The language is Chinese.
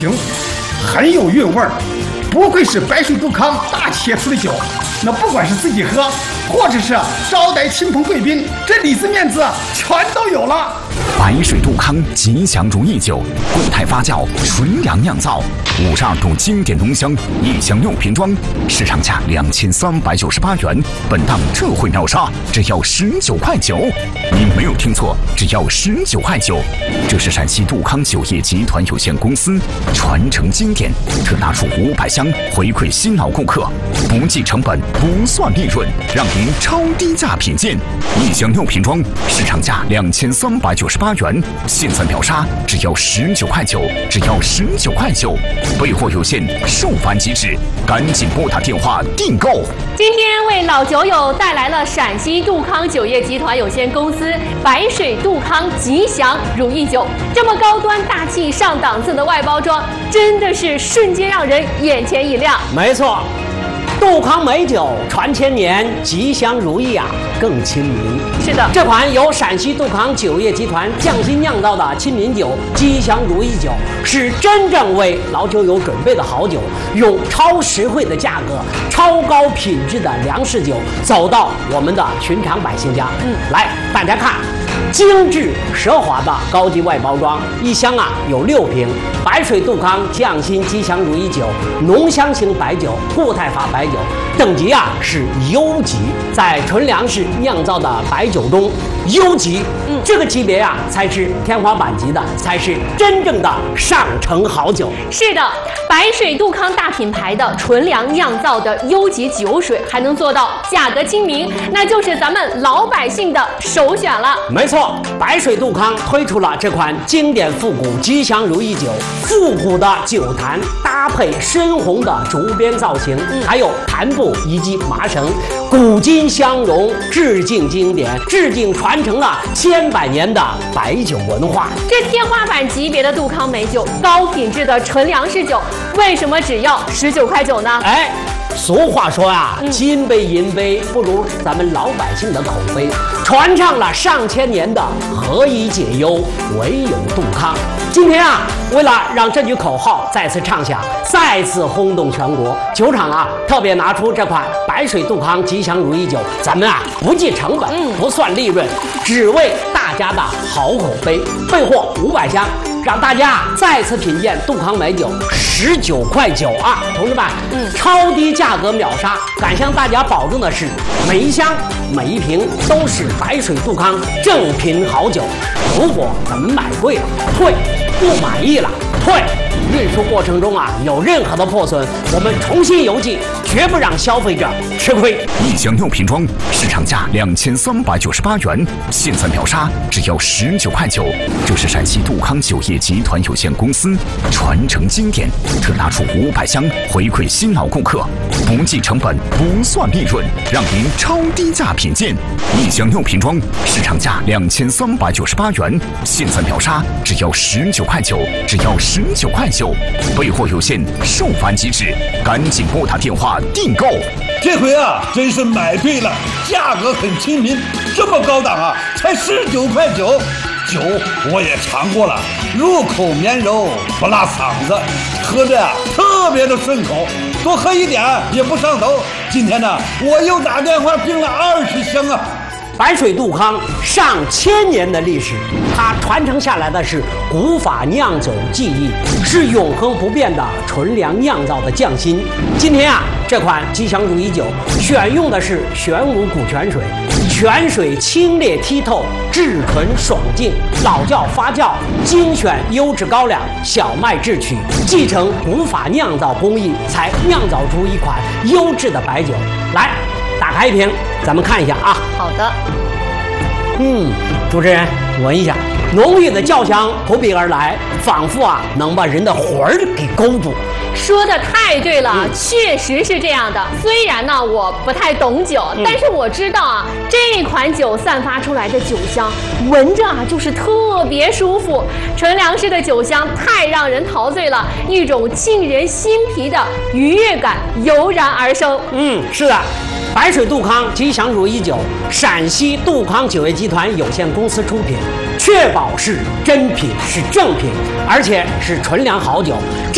行，很有韵味儿，不愧是白水杜康大企业出的酒。那不管是自己喝，或者是招待亲朋贵宾，这里子面子全都有了。 白水杜康吉祥如意酒，固态发酵，纯粮酿造，52度经典浓香，1箱6瓶装，市场价2398元，本档特惠秒杀，只要19块9。你没有听错，只要19块9。这是陕西杜康酒业集团有限公司传承经典，特拿出500箱回馈新老顾客，不计成本，不算利润，让您超低价品鉴。1箱6瓶装，市场价2398元，现在秒杀，只要19块9，只要19块9。备货有限，售完即止，赶紧拨打电话订购。 今天为老酒友带来了陕西杜康酒业集团有限公司白水杜康吉祥如意酒，这么高端大气上档次的外包装，真的是瞬间让人眼前一亮。 没错，杜康美酒传千年，吉祥如意啊，更亲民。 是的， 这款由陕西杜康酒业集团匠心酿造的亲民酒吉祥如意酒，是真正为老酒友准备的好酒，用超实惠的价格、超高品质的粮食酒走到我们的寻常百姓家。来，大家看。精致奢华的高级外包装，一箱啊有6瓶，白水杜康匠心吉祥如意酒，浓香型白酒，固态法白酒，等级啊是优级，在纯粮食酿造的白酒中，优级，这个级别啊才是天花板级的，才是真正的上乘好酒。 是的，白水杜康大品牌的纯粮酿造的优级酒水，还能做到价格亲民，那就是咱们老百姓的首选了。 没错，白水杜康推出了这款经典复古吉祥如意酒，复古的酒坛搭配深红的竹编造型，还有弹布以及麻绳，古今相融，致敬经典，致敬传承了100年的白酒文化。 这天花板级别的杜康美酒，高品质的纯粮食酒，为什么只要19块9呢？ 俗话说啊，金杯银杯不如咱们老百姓的口碑，传唱了上千年的何以解忧，唯有杜康。今天啊，为了让这句口号再次唱响，再次轰动全国，酒厂啊特别拿出这款白水杜康吉祥如意酒，咱们啊不计成本，不算利润，只为大家的好口碑，备货500箱。让大家再次品鉴杜康美酒，19块9啊，同志们，超低价格秒杀！敢向大家保证的是，每一箱、每一瓶都是白水杜康正品好酒。如果咱们买贵了退，不满意了退。运输过程中啊有任何的破损，我们重新邮寄，绝不让消费者吃亏。 1箱6瓶装，市场价2398元，现在秒杀，只要19块9。这是陕西杜康酒业集团有限公司传承经典，特拿出500箱回馈新老顾客，不计成本，不算利润，让您超低价品鉴。1箱6瓶装，市场价2398元，现在秒杀，只要19块9，只要19块9。备货有限，售完即止，赶紧拨打电话订购。 这回啊，真是买对了，价格很亲民，这么高档啊，才19块9。酒我也尝过了，入口绵柔，不辣嗓子，喝着啊特别的顺口，多喝一点也不上头。今天呢，我又打电话订了20箱啊。 白水杜康上千年的历史，它传承下来的是古法酿酒技艺，是永恒不变的纯粮酿造的匠心。今天啊，这款吉祥如意酒选用的是玄武古泉水，泉水清冽剔透，质纯爽净，老窖发酵，精选优质高粱，小麦制曲，继承古法酿造工艺，才酿造出一款优质的白酒。来，打开一瓶，咱们看一下啊。 好的。 主持人闻一下，浓郁的酵香扑鼻而来，仿佛啊能把人的魂儿给勾住。 说的太对了，确实是这样的。虽然呢我不太懂酒，但是我知道啊，这款酒散发出来的酒香，闻着啊就是特别舒服。纯粮食的酒香太让人陶醉了，一种沁人心脾的愉悦感油然而生。 是的。白水杜康吉祥如意酒，陕西杜康酒业集团有限公司出品，确保是真品，是正品，而且是纯粮好酒。